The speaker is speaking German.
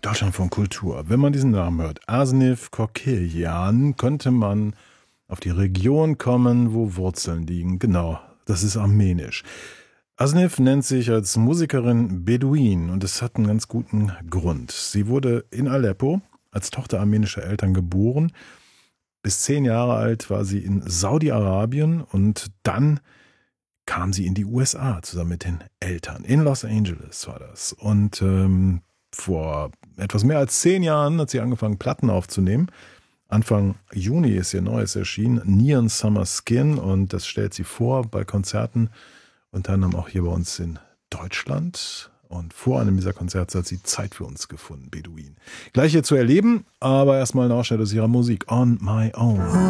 Deutschland von Kultur. Wenn man diesen Namen hört, Asnif Kokirjan, könnte man auf die Region kommen, wo Wurzeln liegen. Genau, das ist armenisch. Asnif nennt sich als Musikerin Beduin und es hat einen ganz guten Grund. Sie wurde in Aleppo als Tochter armenischer Eltern geboren. Bis 10 Jahre alt war sie in Saudi-Arabien und dann kam sie in die USA zusammen mit den Eltern. In Los Angeles war das. Und vor etwas mehr als 10 Jahren hat sie angefangen, Platten aufzunehmen. Anfang Juni ist ihr neues erschienen, Neon Summer Skin, und das stellt sie vor bei Konzerten, unter anderem auch hier bei uns in Deutschland. Und vor einem dieser Konzerte hat sie Zeit für uns gefunden, Beduin. Gleich hier zu erleben, aber erstmal ein Ausschnitt aus ihrer Musik, On My Own.